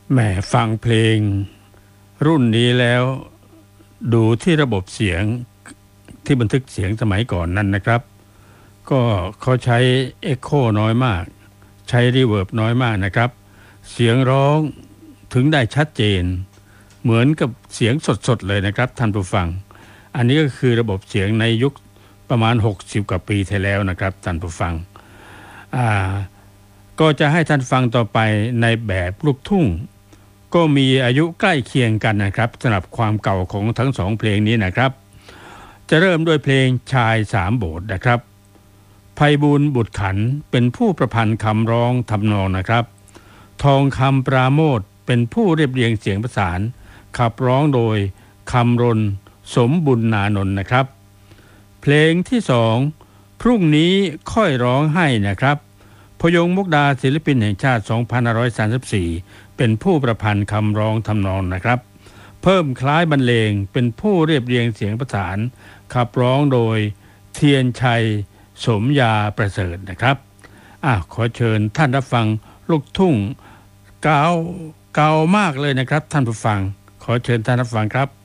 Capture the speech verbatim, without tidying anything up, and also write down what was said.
แหมฟังเพลงรุ่นนี้แล้วดูที่ระบบเสียงที่บันทึกเสียงสมัยก่อนนั้นนะครับก็เขาใช้เอ็กโคน้อยมากใช้รีเวิร์บน้อยมากนะครับเสียงร้องถึงได้ชัดเจนเหมือนกับเสียงสดๆเลยนะครับท่านผู้ฟังอันนี้ก็คือระบบเสียงในยุคประมาณหกสิบกว่าปีที่แล้วนะครับท่านผู้ฟังอ่าก็จะให้ท่านฟังต่อไปในแบบลูกทุ่งก็มีอายุใกล้เคียงกันนะครับสำหรับความเก่าของทั้งสองเพลงนี้นะครับจะเริ่มด้วยเพลงชายสามโบสถ์นะครับไพบูลย์บุตรขันเป็นผู้ประพันธ์คำร้องทำนองนะครับทองคำปราโมทย์เป็นผู้เรียบเรียงเสียงประสานขับร้องโดยคำรณสมบุญนานนท์นะครับเพลงที่สองพรุ่งนี้ค่อยร้องให้นะครับพยงมุกดาศิลปินแห่งชาติสองพันห้าร้อยสามสิบสี่เป็นผู้ประพันธ์คำร้องทำนองนะครับเพิ่มคล้ายบรรเลงเป็นผู้เรียบเรียงเสียงประสานขับร้องโดยเทียนชัยสมยาประเสริฐนะครับอ่ะขอเชิญท่านรับฟังลูกทุ่งเก่าเก่ามากเลยนะครับท่านผู้ฟังขอเชิญท่านรับฟังครับ